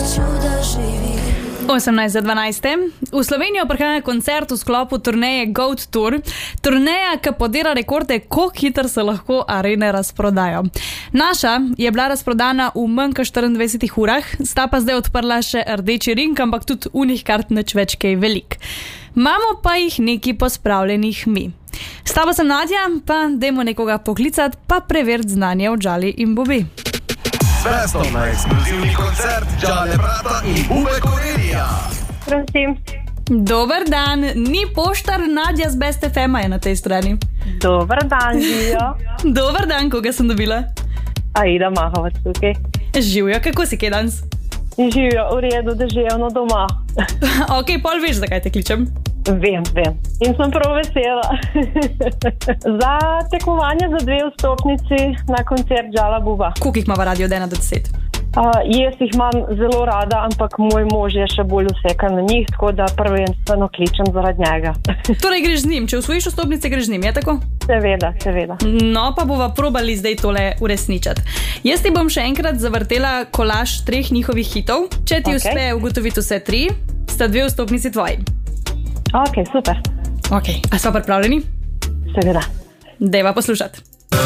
18.12. V Slovenijo prihaja koncert v sklopu turneje Goat Tour. Turneja, ki podira rekorde, koliko hitro se lahko arene razprodajo. Naša je bila razprodana v manj kot 24 urah, sta pa zdaj odprla še Rdeči ring, ampak tudi unih kart nič več kaj velik. Imamo pa jih neki pospravljenih mi. S tabo sem Nadja, pa dajmo nekoga poklicati, pa preveriti znanje o Džali in Bubi. Zvestom na ekskluzivni koncert Džale Brata in Bube Korelija. Prosim. Dober dan, ni poštar, Nadja z Best FM-a je na tej strani. Dober dan, Živijo. Dober dan, koga sem dobila? Aida Mahovac tukaj. Živijo, kako si kaj danes? Živijo, v redu, deževno doma. Ok, pol veš, zakaj te kličem? Vem. In sem prav vesela. Za tekmovanje za 2 vstopnici na koncert Džala Buba. Koliko jih ima v radiju od 1 do 10? Jaz jih imam zelo rada, ampak moj mož je še bolj usekan na njih, tako da prvenstveno kličem zaradi njega. Torej greš z njim, če osvojiš vstopnice, greš z njim, je tako? Seveda. No, pa bova probali zdaj tole uresničiti. Jaz ti bom še enkrat zavrtela kolaž 3 njihovih hitov. Če ti uspe ugotoviti vse 3, sta 2 vstopnici tvoji. Ok, super. Ok, a smo pripravljeni? Seveda. Dejva poslušati.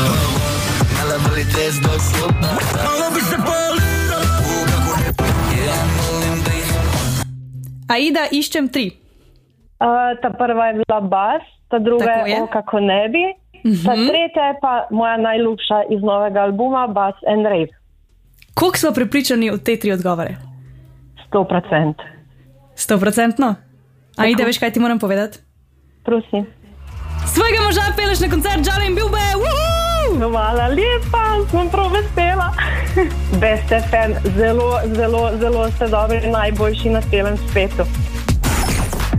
Aida, iščem 3. Ta prva je bila Bas, ta druga je O kako ne bi, ta tretja je pa moja najljubša iz novega albuma Bas and Rave. Koliko smo prepričani v te 3 odgovore? 100%. 100%? Aida, veš, kaj ti moram povedati? Prosim. Svojega moža peleš na koncert Džale in Bube! Hvala lepa, sem prav vesela. Best FM, zelo ste dobri, najboljši na celem svetu.